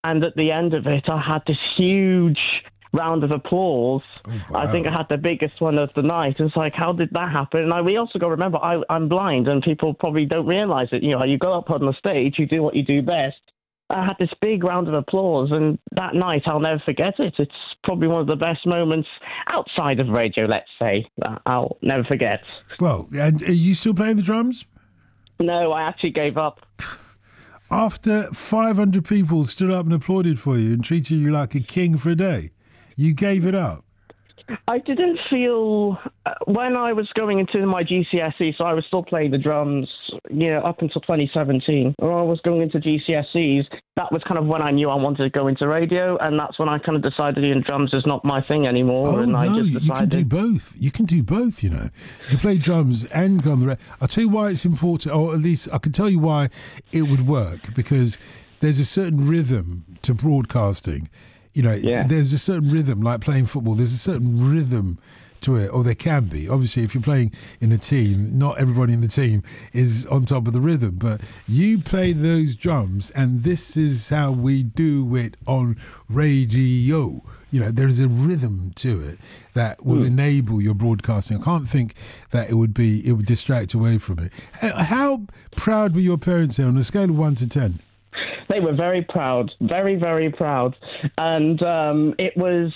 And at the end of it, I had this huge round of applause. Oh, wow. I think I had the biggest one of the night. It's like, how did that happen? And we also got to remember, I'm blind, and people probably don't realise it. You know, you go up on the stage, you do what you do best. I had this big round of applause, and that night, I'll never forget it. It's probably one of the best moments outside of radio, let's say, that I'll never forget. Well, and are you still playing the drums? No, I actually gave up. After 500 people stood up and applauded for you and treated you like a king for a day, you gave it up. I didn't feel when I was going into my GCSE, so I was still playing the drums, up until 2017. When I was going into GCSEs, that was kind of when I knew I wanted to go into radio, and that's when I kind of decided drums is not my thing anymore. Oh, and no, I just decided... you can do both. You can do both, You can play drums and go on the radio. I'll tell you why it's important, or at least I can tell you why it would work, because there's a certain rhythm to broadcasting. There's a certain rhythm, like playing football. There's a certain rhythm to it, or there can be. Obviously, if you're playing in a team, not everybody in the team is on top of the rhythm, but you play those drums, and this is how we do it on radio. There is a rhythm to it that will enable your broadcasting. I can't think that it would distract away from it. How proud were your parents on a scale of 1 to 10? They were very proud, very, very proud, and it was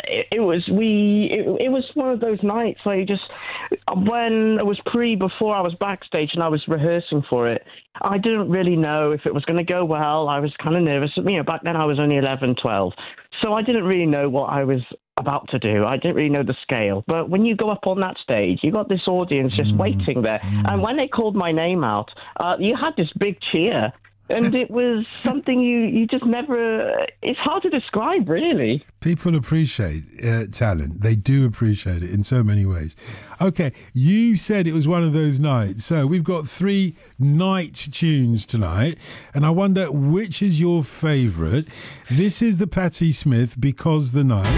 one of those nights where when it was before I was backstage and I was rehearsing for it, I didn't really know if it was going to go well. I was kind of nervous. Back then I was only 11, 12, so I didn't really know what I was about to do. I didn't really know the scale. But when you go up on that stage, you got this audience just waiting there, and when they called my name out, you had this big cheer. And it was something you just never... It's hard to describe, really. People appreciate talent. They do appreciate it in so many ways. Okay, you said it was one of those nights. So we've got 3 night tunes tonight, and I wonder which is your favourite. This is the Patti Smith, Because the Night.